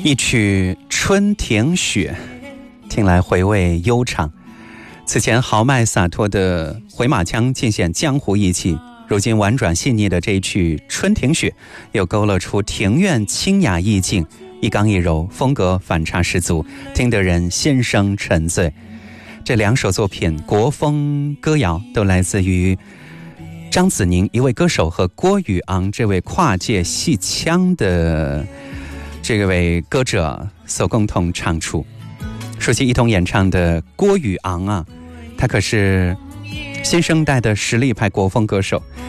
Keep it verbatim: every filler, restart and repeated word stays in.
一曲《春庭雪》，听来回味悠长。此前豪迈洒脱的回马枪尽显江湖义气，如今婉转细腻的这一曲《春庭雪》又勾勒出庭院清雅意境，一刚一柔，风格反差十足，听得人心生沉醉。这两首作品国风歌谣都来自于张子宁一位歌手和郭宇昂这位跨界戏腔的这位歌者所共同唱出。熟悉一同演唱的郭宇昂啊，他可是新生代的实力派国风歌手，